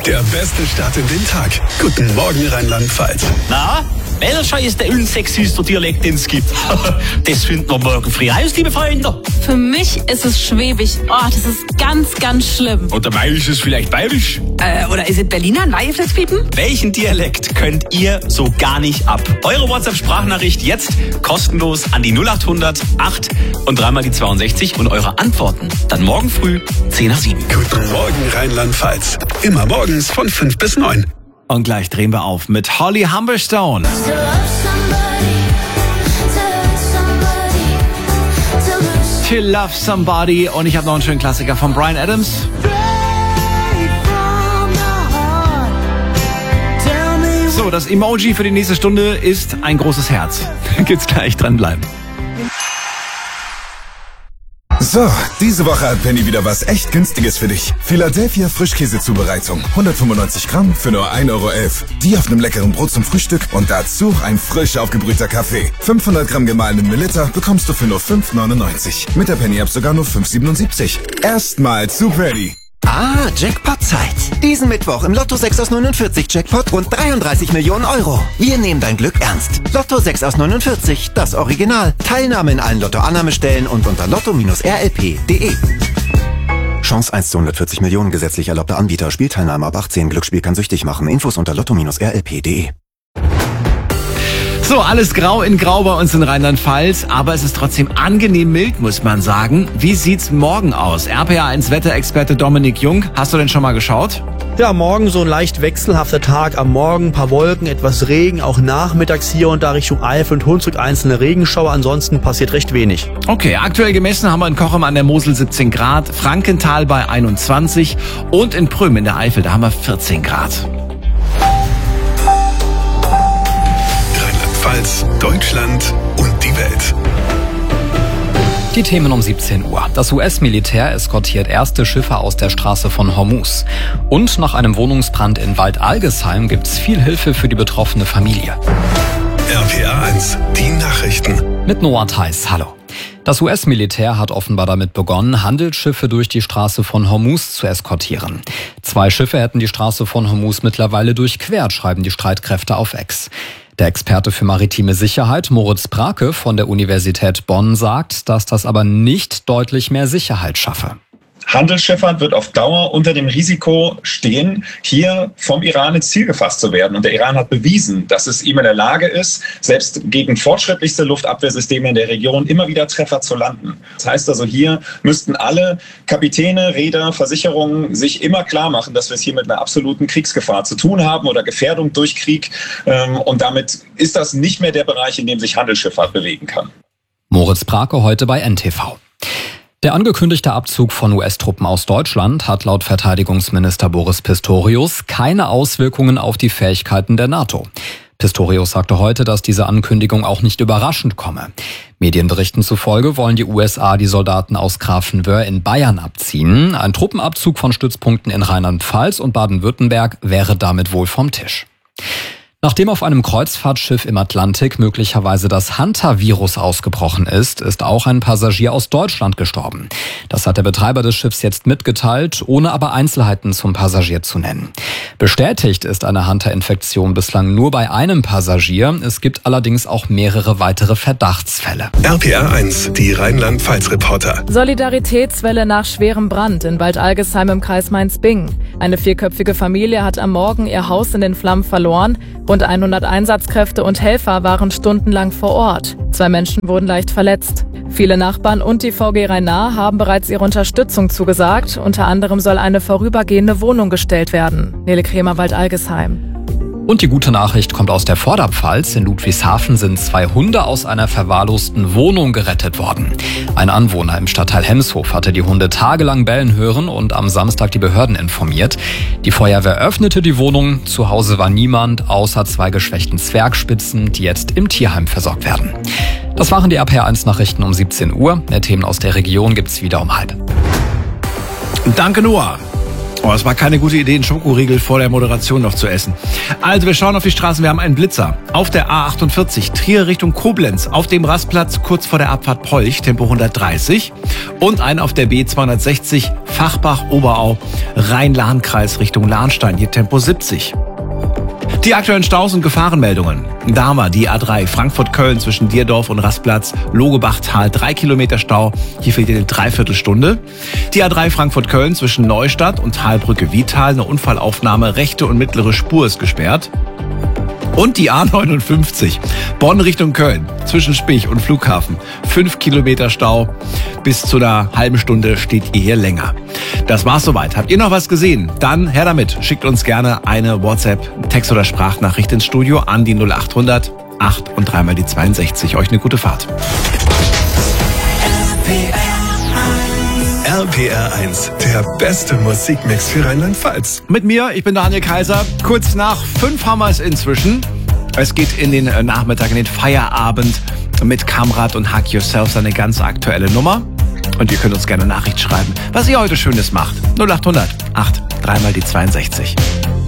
Der beste Start in den Tag. Guten Morgen, Rheinland-Pfalz. Na, welcher ist der unsexyste Dialekt, den es gibt? Das finden wir morgen früh raus, liebe Freunde. Für mich ist es Schwäbisch. Oh, das ist ganz, ganz schlimm. Oder mal ist es vielleicht bayerisch? Oder ist es Berliner ein Weihefletzpiepen? Welchen Dialekt könnt ihr so gar nicht ab? Eure WhatsApp-Sprachnachricht jetzt kostenlos an die 0800 8 und dreimal die 62 und eure Antworten dann morgen früh 10 nach 7. Guten Morgen, Rheinland-Pfalz. Immer morgens von 5 bis 9. Und gleich drehen wir auf mit Holly Humberstone. To Love Somebody. Und ich habe noch einen schönen Klassiker von Bryan Adams. So, das Emoji für die nächste Stunde ist ein großes Herz. Geht's gleich, dranbleiben. So, diese Woche hat Penny wieder was echt Günstiges für dich. Philadelphia Frischkäsezubereitung. 195 Gramm für nur 1,11 €. Die auf einem leckeren Brot zum Frühstück und dazu ein frisch aufgebrühter Kaffee. 500 Gramm gemahlenen Melitta bekommst du für nur 5,99 €. Mit der Penny-App sogar nur 5,77 €. Erstmal zu ready. Ah, Jackpot-Zeit. Diesen Mittwoch im Lotto 6 aus 49 Jackpot rund 33 Millionen €. Wir nehmen dein Glück ernst. Lotto 6 aus 49, das Original. Teilnahme in allen Lotto-Annahmestellen und unter lotto-rlp.de. Chance 1 zu 140 Millionen, gesetzlich erlaubter Anbieter. Spielteilnahme ab 18. Glücksspiel kann süchtig machen. Infos unter lotto-rlp.de. So, alles grau in grau bei uns in Rheinland-Pfalz, aber es ist trotzdem angenehm mild, muss man sagen. Wie sieht's morgen aus? RPA1 Wetterexperte Dominik Jung, hast du denn schon mal geschaut? Ja, morgen so ein leicht wechselhafter Tag. Am Morgen ein paar Wolken, etwas Regen, auch nachmittags hier und da Richtung Eifel und Hunsrück einzelne Regenschauer. Ansonsten passiert recht wenig. Okay, aktuell gemessen haben wir in Kochem an der Mosel 17 Grad, Frankenthal bei 21 und in Prüm in der Eifel, da haben wir 14 Grad. Rheinland-Pfalz, Deutschland und die Welt. Die Themen um 17 Uhr. Das US-Militär eskortiert erste Schiffe aus der Straße von Hormuz. Und nach einem Wohnungsbrand in Waldalgesheim gibt's viel Hilfe für die betroffene Familie. RPA1, die Nachrichten. Mit Noah Theis, hallo. Das US-Militär hat offenbar damit begonnen, Handelsschiffe durch die Straße von Hormuz zu eskortieren. 2 Schiffe hätten die Straße von Hormuz mittlerweile durchquert, schreiben die Streitkräfte auf X. Der Experte für maritime Sicherheit, Moritz Brake von der Universität Bonn, sagt, dass das aber nicht deutlich mehr Sicherheit schaffe. Handelsschifffahrt wird auf Dauer unter dem Risiko stehen, hier vom Iran ins Ziel gefasst zu werden. Und der Iran hat bewiesen, dass es ihm in der Lage ist, selbst gegen fortschrittlichste Luftabwehrsysteme in der Region immer wieder Treffer zu landen. Das heißt also, hier müssten alle Kapitäne, Reeder, Versicherungen sich immer klar machen, dass wir es hier mit einer absoluten Kriegsgefahr zu tun haben oder Gefährdung durch Krieg. Und damit ist das nicht mehr der Bereich, in dem sich Handelsschifffahrt bewegen kann. Moritz Brake heute bei NTV. Der angekündigte Abzug von US-Truppen aus Deutschland hat laut Verteidigungsminister Boris Pistorius keine Auswirkungen auf die Fähigkeiten der NATO. Pistorius sagte heute, dass diese Ankündigung auch nicht überraschend komme. Medienberichten zufolge wollen die USA die Soldaten aus Grafenwöhr in Bayern abziehen. Ein Truppenabzug von Stützpunkten in Rheinland-Pfalz und Baden-Württemberg wäre damit wohl vom Tisch. Nachdem auf einem Kreuzfahrtschiff im Atlantik möglicherweise das Hantavirus ausgebrochen ist, ist auch ein Passagier aus Deutschland gestorben. Das hat der Betreiber des Schiffs jetzt mitgeteilt, ohne aber Einzelheiten zum Passagier zu nennen. Bestätigt ist eine Hanta-Infektion bislang nur bei einem Passagier. Es gibt allerdings auch mehrere weitere Verdachtsfälle. RPA1, die Rheinland-Pfalz-Reporter. Solidaritätswelle nach schwerem Brand in Waldalgesheim im Kreis Mainz-Bingen. Eine 4-köpfige Familie hat am Morgen ihr Haus in den Flammen verloren. Rund 100 Einsatzkräfte und Helfer waren stundenlang vor Ort. 2 Menschen wurden leicht verletzt. Viele Nachbarn und die VG Rhein-Nahe haben bereits ihre Unterstützung zugesagt. Unter anderem soll eine vorübergehende Wohnung gestellt werden. Nele Kremer, Waldalgesheim. Und die gute Nachricht kommt aus der Vorderpfalz. In Ludwigshafen sind 2 Hunde aus einer verwahrlosten Wohnung gerettet worden. Ein Anwohner im Stadtteil Hemshof hatte die Hunde tagelang bellen hören und am Samstag die Behörden informiert. Die Feuerwehr öffnete die Wohnung. Zu Hause war niemand, außer 2 geschwächten Zwergspitzen, die jetzt im Tierheim versorgt werden. Das waren die RPA1-Nachrichten um 17 Uhr. Mehr Themen aus der Region gibt's wieder um 12:30. Danke, Noah. Oh, es war keine gute Idee, einen Schokoriegel vor der Moderation noch zu essen. Also wir schauen auf die Straßen, wir haben einen Blitzer. Auf der A48 Trier Richtung Koblenz, auf dem Rastplatz kurz vor der Abfahrt Polch, Tempo 130. Und einen auf der B260 Fachbach-Oberau, Rhein-Lahn-Kreis Richtung Lahnstein, hier Tempo 70. Die aktuellen Staus und Gefahrenmeldungen. Da haben wir die A3 Frankfurt-Köln zwischen Dierdorf und Rastplatz, Logebachtal, 3 Kilometer Stau. Hier fehlt eine Dreiviertelstunde. Die A3 Frankfurt-Köln zwischen Neustadt und Talbrücke-Wietal, eine Unfallaufnahme, rechte und mittlere Spur ist gesperrt. Und die A59 Bonn Richtung Köln zwischen Spich und Flughafen. 5 Kilometer Stau. Bis zu einer halben Stunde steht ihr hier länger. Das war's soweit. Habt ihr noch was gesehen? Dann her damit. Schickt uns gerne eine WhatsApp, Text- oder Sprachnachricht ins Studio an die 0800 8 und dreimal die 62. Euch eine gute Fahrt. RPR 1, der beste Musikmix für Rheinland-Pfalz. Mit mir, ich bin Daniel Kaiser. Kurz nach 5 haben wir es inzwischen. Es geht in den Nachmittag, in den Feierabend mit Kamrat und Hack Yourself, eine ganz aktuelle Nummer. Und ihr könnt uns gerne Nachricht schreiben, was ihr heute Schönes macht. 0800 8 dreimal die 62.